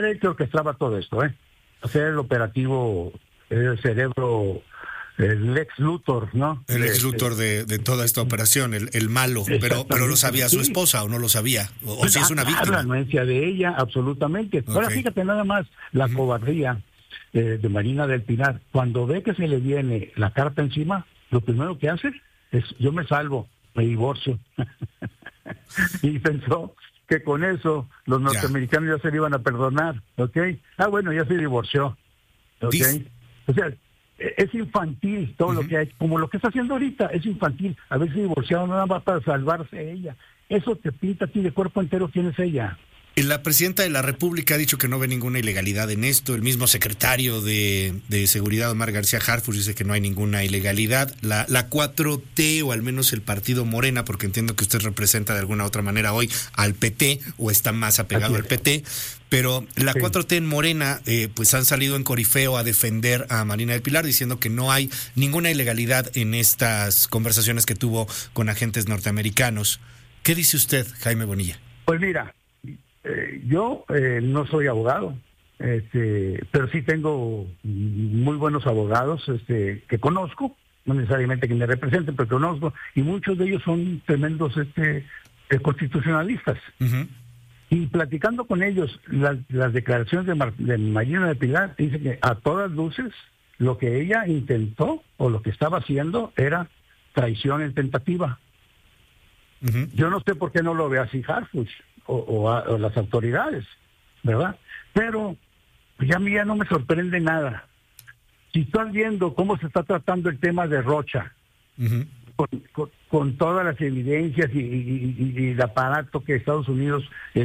él que orquestaba todo esto, hacer el operativo, el cerebro, el Lex Luthor, ¿no? El ex Luthor de toda esta operación, el malo, pero lo sabía su esposa o no lo sabía, o si es una víctima. La anuencia de ella, absolutamente. Okay. Ahora fíjate nada más la cobardía de Marina del Pilar. Cuando ve que se le viene la carta encima, lo primero que hace es, yo me salvo, me divorcio. Y pensó que con eso los norteamericanos ya se le iban a perdonar, ¿ok? Bueno, ya se divorció, ¿ok? O sea, es infantil todo lo que hay, como lo que está haciendo ahorita, es infantil. Haberse divorciado nada más para salvarse ella. Eso te pinta a ti de cuerpo entero quién es ella. La presidenta de la República ha dicho que no ve ninguna ilegalidad en esto. El mismo secretario de Seguridad, Omar García Harfuch, dice que no hay ninguna ilegalidad. La 4T, o al menos el partido Morena, porque entiendo que usted representa de alguna u otra manera hoy al PT, o está más apegado al PT, pero la 4T en Morena, pues han salido en corifeo a defender a Marina del Pilar, diciendo que no hay ninguna ilegalidad en estas conversaciones que tuvo con agentes norteamericanos. ¿Qué dice usted, Jaime Bonilla? Pues mira, yo no soy abogado, pero sí tengo muy buenos abogados que conozco, no necesariamente que me representen, pero conozco, y muchos de ellos son tremendos constitucionalistas. Y platicando con ellos, las declaraciones de Marina del Pilar dicen que a todas luces lo que ella intentó o lo que estaba haciendo era traición en tentativa. Yo no sé por qué no lo ve así Harfuch o las autoridades, ¿verdad? Pero ya a mí ya no me sorprende nada. Si estás viendo cómo se está tratando el tema de Rocha, con todas las evidencias y el aparato que Estados Unidos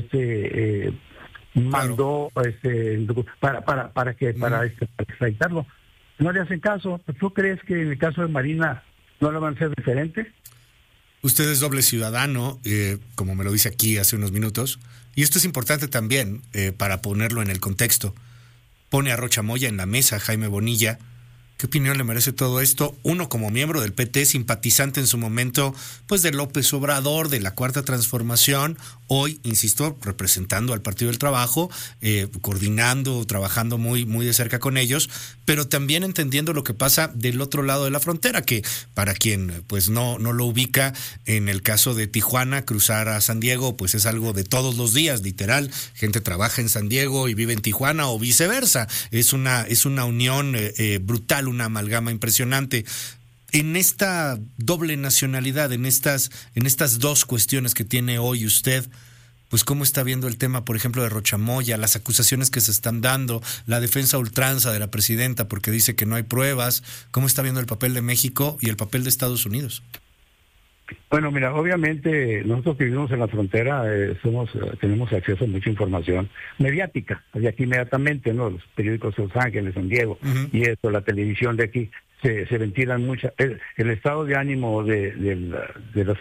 mandó para extraditarlo, no le hacen caso. ¿Tú crees que en el caso de Marina no lo van a hacer diferente? Usted es doble ciudadano, como me lo dice aquí hace unos minutos, y esto es importante también para ponerlo en el contexto. Pone a Rocha Moya en la mesa, Jaime Bonilla. ¿Qué opinión le merece todo esto? Uno, como miembro del PT, simpatizante en su momento, pues de López Obrador, de la Cuarta Transformación, hoy, insisto, representando al Partido del Trabajo, coordinando, trabajando muy, muy de cerca con ellos, pero también entendiendo lo que pasa del otro lado de la frontera, que para quien pues no lo ubica, en el caso de Tijuana, cruzar a San Diego, pues es algo de todos los días, literal. Gente trabaja en San Diego y vive en Tijuana o viceversa. Es una unión brutal, una amalgama impresionante. En esta doble nacionalidad, en estas dos cuestiones que tiene hoy usted, pues cómo está viendo el tema, por ejemplo, de Rocha Moya, las acusaciones que se están dando, la defensa a ultranza de la presidenta porque dice que no hay pruebas, cómo está viendo el papel de México y el papel de Estados Unidos. Bueno, mira, obviamente nosotros que vivimos en la frontera tenemos acceso a mucha información mediática, de aquí inmediatamente, ¿no? Los periódicos de Los Ángeles, San Diego, y esto, la televisión de aquí, se ventilan muchas. El estado de ánimo de las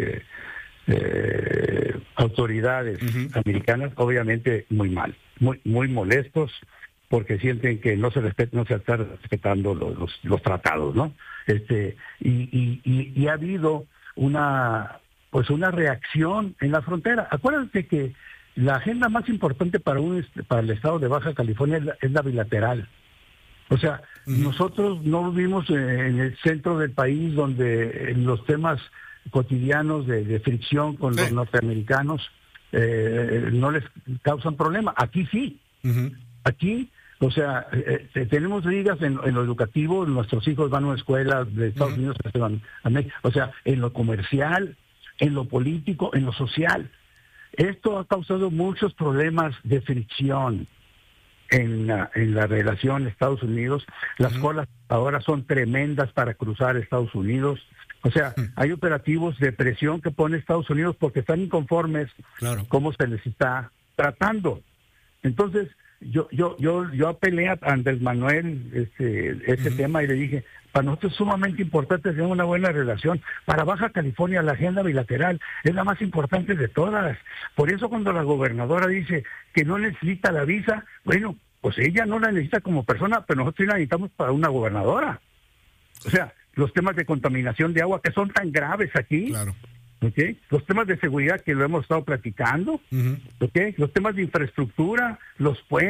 autoridades americanas, obviamente muy mal, muy molestos, porque sienten que no se están respetando los tratados, ¿no? Y ha habido una reacción en la frontera. Acuérdate que la agenda más importante para el estado de Baja California es la bilateral. O sea, nosotros no vivimos en el centro del país donde los temas cotidianos de fricción con los norteamericanos no les causan problema. Aquí sí. Aquí, o sea, tenemos ligas en lo educativo, nuestros hijos van a una escuela de Estados Unidos, a México, o sea, en lo comercial, en lo político, en lo social. Esto ha causado muchos problemas de fricción en la relación Estados Unidos. Las colas ahora son tremendas para cruzar Estados Unidos. O sea, hay operativos de presión que pone Estados Unidos porque están inconformes cómo se les está tratando. Entonces, yo apelé a Andrés Manuel ese tema y le dije, para nosotros es sumamente importante tener una buena relación. Para Baja California la agenda bilateral es la más importante de todas. Por eso cuando la gobernadora dice que no necesita la visa, bueno, pues ella no la necesita como persona, pero nosotros sí la necesitamos para una gobernadora. O sea, los temas de contaminación de agua que son tan graves aquí, ¿okay? Los temas de seguridad que lo hemos estado platicando, Ujú. ¿okay? Los temas de infraestructura, los puentes.